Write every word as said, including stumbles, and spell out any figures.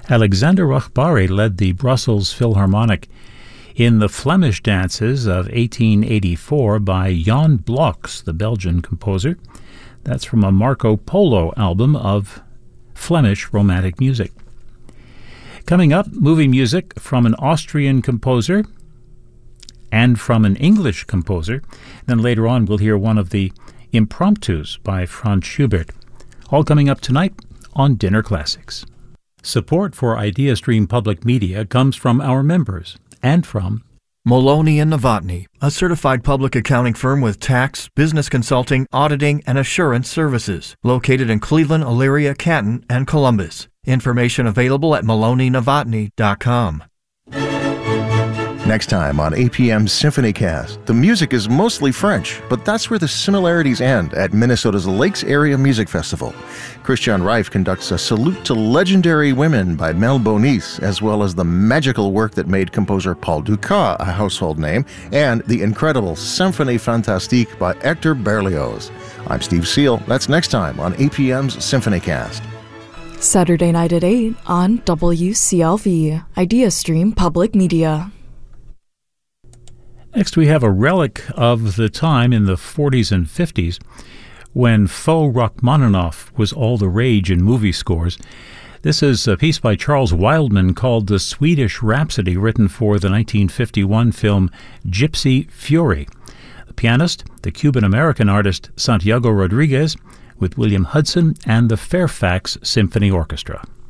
Alexander Rachbari led the Brussels Philharmonic in the Flemish dances of eighteen eighty-four by Jan Bloks, the Belgian composer. That's from a Marco Polo album of Flemish romantic music. Coming up, movie music from an Austrian composer and from an English composer. Then later on, we'll hear one of the impromptus by Franz Schubert. All coming up tonight on Dinner Classics. Support for IdeaStream Public Media comes from our members and from Maloney and Novotny, a certified public accounting firm with tax, business consulting, auditing, and assurance services, located in Cleveland, Elyria, Canton, and Columbus. Information available at maloney novotny dot com. Next time on A P M's SymphonyCast, the music is mostly French, but that's where the similarities end at Minnesota's Lakes Area Music Festival. Christian Reif conducts a Salute to Legendary Women by Mel Bonis, as well as the magical work that made composer Paul Dukas a household name, and the incredible Symphonie Fantastique by Hector Berlioz. I'm Steve Seal. That's next time on A P M's SymphonyCast. Saturday night at eight on W C L V, IdeaStream Public Media. Next, we have a relic of the time in the forties and fifties when faux Rachmaninoff was all the rage in movie scores. This is a piece by Charles Wildman called The Swedish Rhapsody, written for the nineteen fifty-one film Gypsy Fury. The pianist, the Cuban-American artist Santiago Rodriguez, with William Hudson and the Fairfax Symphony Orchestra.